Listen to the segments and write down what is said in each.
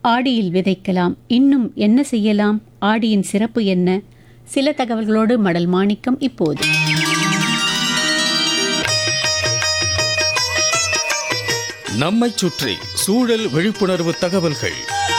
ஆடியில் விதைக்கலாம், இன்னும் என்ன செய்யலாம், ஆடியின் சிறப்பு என்ன? சில தகவல்களோடு மடல் மாணிக்கம் இப்போது. நம்மைச் சுற்றி சூழல் விழிப்புணர்வு தகவல்கள்.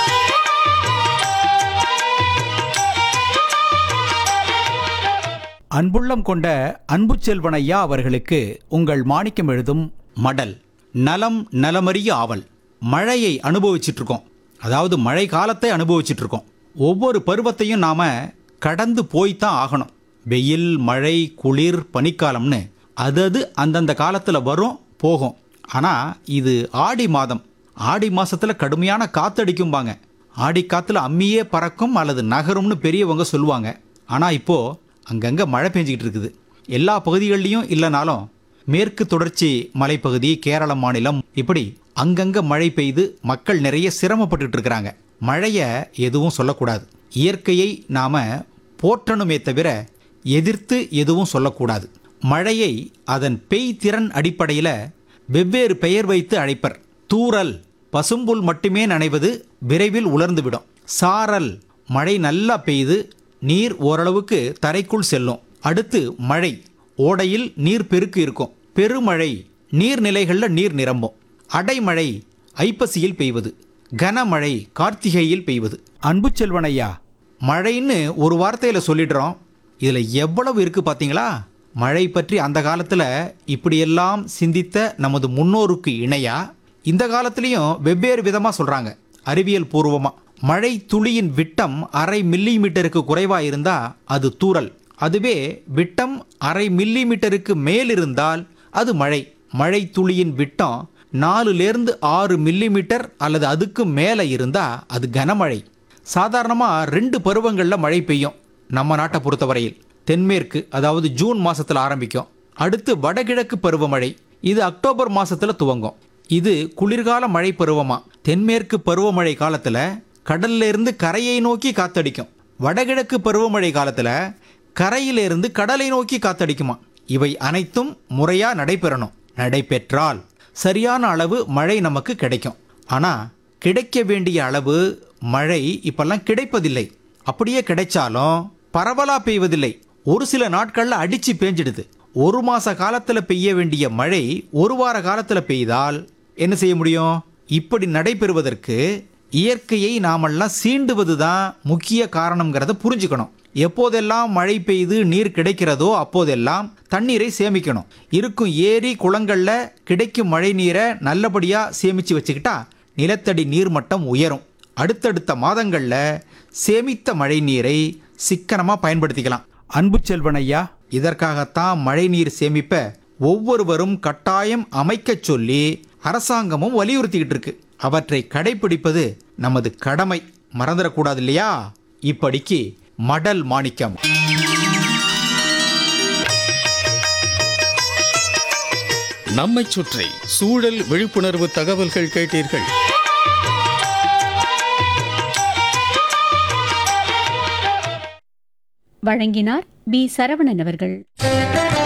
அன்புள்ளம் கொண்ட அன்பு செல்வனையா அவர்களுக்கு உங்கள் மாணிக்கம் எழுதும் மடல். நலம் நலமறிய ஆவல். மழையை அனுபவிச்சுட்டு இருக்கோம். அதாவது மழை காலத்தை அனுபவிச்சுட்டு இருக்கோம். ஒவ்வொரு பருவத்தையும் நாம கடந்து போய்தான் ஆகணும். வெயில், மழை, குளிர், பனிக்காலம்னு அது அந்தந்த காலத்தில் வரும் போகும். ஆனால் இது ஆடி மாதம். ஆடி மாசத்துல கடுமையான காத்தடிக்கும்பாங்க. ஆடி காத்துல அம்மியே பறக்கும் அல்லது நகரும்னு பெரியவங்க சொல்லுவாங்க. ஆனால் இப்போ அங்கங்கே மழை பெஞ்சிக்கிட்டு இருக்குது. எல்லா பகுதிகள்லையும் இல்லைனாலும் மேற்கு தொடர்ச்சி மலைப்பகுதி, கேரள மாநிலம், இப்படி அங்கங்கே மழை பெய்து மக்கள் நிறைய சிரமப்பட்டுட்டு இருக்கிறாங்க. மழையை எதுவும் சொல்லக்கூடாது. இயற்கையை நாம் போற்றணுமே தவிர எதிர்த்து எதுவும் சொல்லக்கூடாது. மழையை அதன் பெய்திறன் அடிப்படையில் வெவ்வேறு பெயர் வைத்து அழைப்பர். தூறல், பசும்புல் மட்டுமே நனைவது விரைவில் உலர்ந்துவிடும். சாரல், மழை நல்லா பெய்து நீர் ஓரளவுக்கு தரைக்குள் செல்லும். அடுத்து மழை, ஓடையில் நீர் பெருக்கு இருக்கும். பெருமழை, நீர்நிலைகளில் நீர் நிரம்பும். அடைமழை, ஐப்பசியில் பெய்வது. கனமழை, கார்த்திகையில் பெய்வது. அன்பு செல்வனையா, மழைன்னு ஒரு வார்த்தையில் சொல்லிடுறோம். இதில் எவ்வளவு இருக்குது பார்த்தீங்களா? மழை பற்றி அந்த காலத்தில் இப்படியெல்லாம் சிந்தித்த நமது முன்னோருக்கு இணையா இந்த காலத்திலையும் வெவ்வேறு விதமாக சொல்கிறாங்க. அறிவியல் பூர்வமாக மழை துளியின் விட்டம் 0.5 மில்லிமீட்டருக்கு குறைவாக இருந்தால் அது தூறல். அதுவே விட்டம் 0.5 மில்லிமீட்டருக்கு மேல் இருந்தால் அது மழை. மழை துளியின் விட்டம் 4லேருந்து 6 மில்லிமீட்டர் அல்லது அதுக்கு மேலே இருந்தால் அது கனமழை. சாதாரணமாக 2 பருவங்களில் மழை பெய்யும் நம்ம நாட்டை பொறுத்தவரையில். தென்மேற்கு, அதாவது ஜூன் மாதத்தில் ஆரம்பிக்கும். அடுத்து வடகிழக்கு பருவமழை, இது அக்டோபர் மாதத்தில் துவங்கும். இது குளிர்கால மழை பருவமா. தென்மேற்கு பருவமழை காலத்தில் கடல்லிருந்து கரையை நோக்கி காத்தடிக்கும். வடகிழக்கு பருவமழை காலத்தில் கரையிலிருந்து கடலை நோக்கி காத்தடிக்குமா. இவை அனைத்தும் முறையாக நடைபெறணும். நடைபெற்றால் சரியான அளவு மழை நமக்கு கிடைக்கும். ஆனால் கிடைக்க வேண்டிய அளவு மழை இப்பெல்லாம் கிடைப்பதில்லை. அப்படியே கிடைச்சாலும் பரவலாக பெய்வதில்லை. ஒரு சில நாட்களில் அடித்து பேஞ்சிடுது. 1 மாத காலத்தில் பெய்ய வேண்டிய மழை 1 வார காலத்தில் பெய்தால் என்ன செய்ய முடியும்? இப்படி நடைபெறுவதற்கு இயற்கையை நாமெல்லாம் சீண்டுவது தான் முக்கிய காரணங்கிறத புரிஞ்சுக்கணும். எப்போதெல்லாம் மழை பெய்து நீர் கிடைக்கிறதோ அப்போதெல்லாம் தண்ணீரை சேமிக்கணும். இருக்கும் ஏரி குளங்களில் கிடைக்கும் மழை நீரை நல்லபடியாக சேமித்து வச்சுக்கிட்டா நிலத்தடி நீர்மட்டம் உயரும். அடுத்தடுத்த மாதங்களில் சேமித்த மழை நீரை சிக்கனமாக பயன்படுத்திக்கலாம். அன்பு செல்வனையா, இதற்காகத்தான் மழை நீர் சேமிப்ப ஒவ்வொருவரும் கட்டாயம் அமைக்கச் சொல்லி அரசாங்கமும் வலியுறுத்திக்கிட்டு இருக்கு. அவற்றை கடைபிடிப்பது நமது கடமை. மறந்துடக்கூடாது இல்லையா? இப்படிக்கு மடல் மாணிக்கம். நம்மைச் சுற்றி சூழல் விழிப்புணர்வு தகவல்கள் கேட்டீர்கள். வழங்கினார் பி. சரவணன் அவர்கள்.